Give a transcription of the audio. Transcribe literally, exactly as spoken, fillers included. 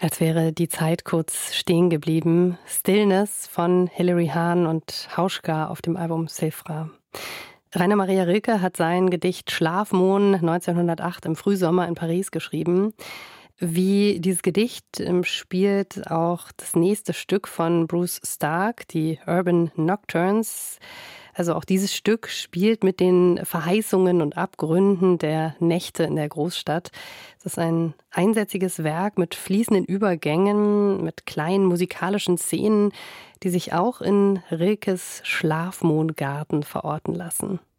Als wäre die Zeit kurz stehen geblieben. Stillness von Hilary Hahn und Hauschka auf dem Album Sephra. Rainer Maria Rilke hat sein Gedicht Schlafmohn neunzehnhundertacht im Frühsommer in Paris geschrieben. Wie dieses Gedicht spielt auch das nächste Stück von Bruce Stark, die Urban Nocturnes. Also auch dieses Stück spielt mit den Verheißungen und Abgründen der Nächte in der Großstadt. Es ist ein einsätziges Werk mit fließenden Übergängen, mit kleinen musikalischen Szenen, die sich auch in Rilkes Schlafmohngarten verorten lassen.